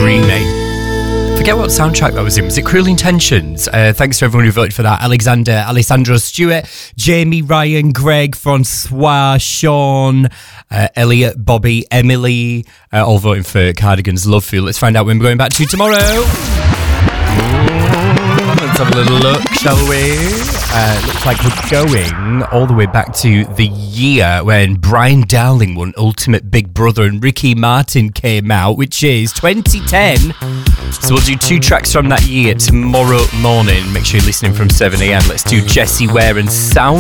Green Name. Forget what soundtrack that was in. Was it Cruel Intentions? Thanks to everyone who voted for that. Alessandro Stewart, Jamie, Ryan, Greg, Francois, Sean, Elliot, Bobby, Emily, all voting for Cardigan's Love Feel. Let's find out when we're going back to tomorrow. Let's have a little look, shall we? Looks like we're going all the way back to the year when Brian Dowling won Ultimate Big Brother and Ricky Martin came out, which is 2010. So we'll do 2 tracks from that year tomorrow morning. Make sure you're listening from 7am. Let's do Jessie Ware and Sound